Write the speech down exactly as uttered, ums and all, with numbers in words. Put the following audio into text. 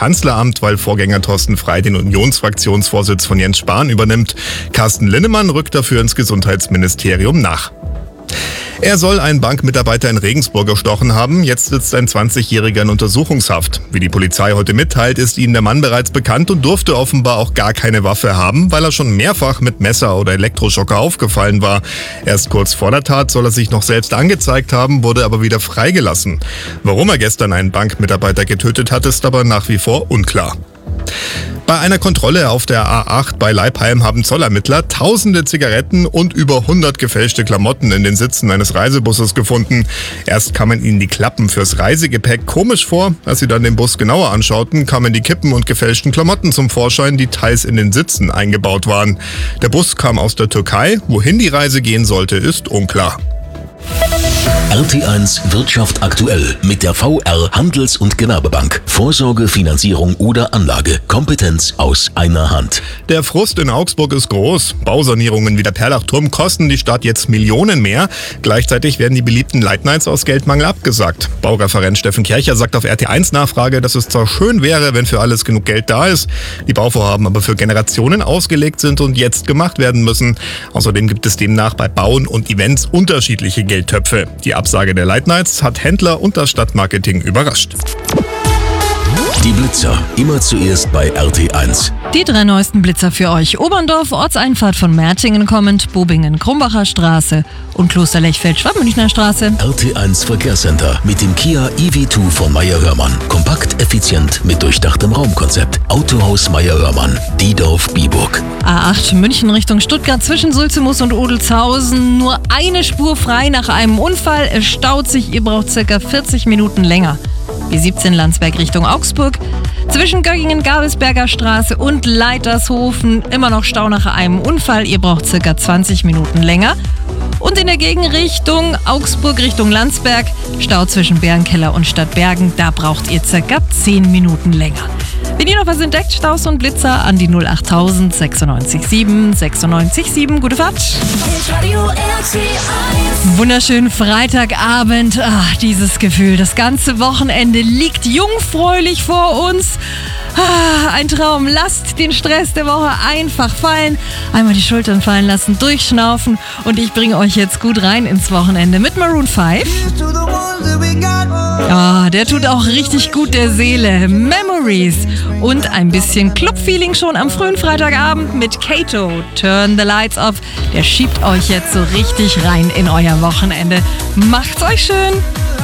Kanzleramt, weil Vorgänger Thorsten Frey den Unionsfraktionsvorsitz von Jens Spahn übernimmt. Carsten Linnemann rückt dafür ins Gesundheitsministerium nach. Er soll einen Bankmitarbeiter in Regensburg erstochen haben. Jetzt sitzt ein zwanzigjähriger in Untersuchungshaft. Wie die Polizei heute mitteilt, ist ihm der Mann bereits bekannt und durfte offenbar auch gar keine Waffe haben, weil er schon mehrfach mit Messer oder Elektroschocker aufgefallen war. Erst kurz vor der Tat soll er sich noch selbst angezeigt haben, wurde aber wieder freigelassen. Warum er gestern einen Bankmitarbeiter getötet hat, ist aber nach wie vor unklar. Bei einer Kontrolle auf der A acht bei Leipheim haben Zollermittler tausende Zigaretten und über hundert gefälschte Klamotten in den Sitzen eines Reisebusses gefunden. Erst kamen ihnen die Klappen fürs Reisegepäck komisch vor. Als sie dann den Bus genauer anschauten, kamen die Kippen und gefälschten Klamotten zum Vorschein, die teils in den Sitzen eingebaut waren. Der Bus kam aus der Türkei. Wohin die Reise gehen sollte, ist unklar. R T eins Wirtschaft aktuell mit der V R Handels- und Gewerbebank. Vorsorge, Finanzierung oder Anlage. Kompetenz aus einer Hand. Der Frust in Augsburg ist groß. Bausanierungen wie der Perlachturm kosten die Stadt jetzt Millionen mehr. Gleichzeitig werden die beliebten Late Nights aus Geldmangel abgesagt. Baureferent Steffen Kircher sagt auf R T eins Nachfrage, dass es zwar schön wäre, wenn für alles genug Geld da ist, die Bauvorhaben aber für Generationen ausgelegt sind und jetzt gemacht werden müssen. Außerdem gibt es demnach bei Bauen und Events unterschiedliche Geldtöpfe. Die Absage der Late Nights hat Händler und das Stadtmarketing überrascht. Die Blitzer, immer zuerst bei R T eins. Die drei neuesten Blitzer für euch. Oberndorf, Ortseinfahrt von Mertingen kommend, Bobingen, Krumbacher Straße und Klosterlechfeld, Schwabmünchner Straße. R T eins Verkehrscenter mit dem Kia E V zwei von Meyer-Hörmann. Kompakt, effizient mit durchdachtem Raumkonzept. Autohaus Meyer-Hörmann, Diedorf-Biburg. A acht München Richtung Stuttgart zwischen Sulzemus und Odelshausen. Nur eine Spur frei nach einem Unfall. Es staut sich, ihr braucht circa vierzig Minuten länger. B siebzehn Landsberg Richtung Augsburg. Zwischen Göggingen, Gabelsberger Straße und Leitershofen immer noch Stau nach einem Unfall. Ihr braucht circa zwanzig Minuten länger. Und in der Gegenrichtung Augsburg Richtung Landsberg, Stau zwischen Bärenkeller und Stadtbergen. Da braucht ihr circa zehn Minuten länger. Wenn ihr noch was entdeckt, Staus und Blitzer an die null achttausend sechsundneunzig sieben sechsundneunzig sieben. Gute Fahrt! Wunderschönen Freitagabend. Ach, dieses Gefühl. Das ganze Wochenende liegt jungfräulich vor uns. Ah, ein Traum. Lasst den Stress der Woche einfach fallen. Einmal die Schultern fallen lassen, durchschnaufen. Und ich bringe euch jetzt gut rein ins Wochenende mit Maroon fünf. Ja, der tut auch richtig gut der Seele. Memories. Und ein bisschen Club-Feeling schon am frühen Freitagabend mit Kato. Turn the Lights Off. Der schiebt euch jetzt so richtig rein in euer Wochenende. Macht's euch schön.